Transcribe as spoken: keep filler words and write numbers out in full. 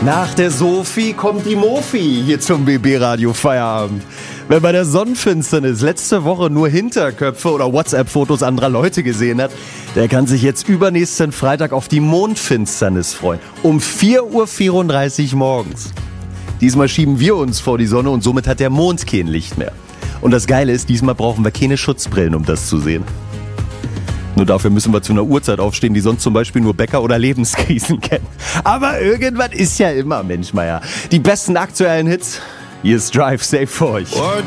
Nach der Sophie kommt die Mofi hier zum B B-Radio Feierabend. Wer bei der Sonnenfinsternis letzte Woche nur Hinterköpfe oder WhatsApp-Fotos anderer Leute gesehen hat, der kann sich jetzt übernächsten Freitag auf die Mondfinsternis freuen. Um vier Uhr vierunddreißig morgens. Diesmal schieben wir uns vor die Sonne und somit hat der Mond kein Licht mehr. Und das Geile ist, diesmal brauchen wir keine Schutzbrillen, um das zu sehen. Nur dafür müssen wir zu einer Uhrzeit aufstehen, die sonst zum Beispiel nur Bäcker oder Lebenskrisen kennen. Aber irgendwas ist ja immer, Mensch, Meier. Die besten aktuellen Hits, hier ist Drive Safe für euch.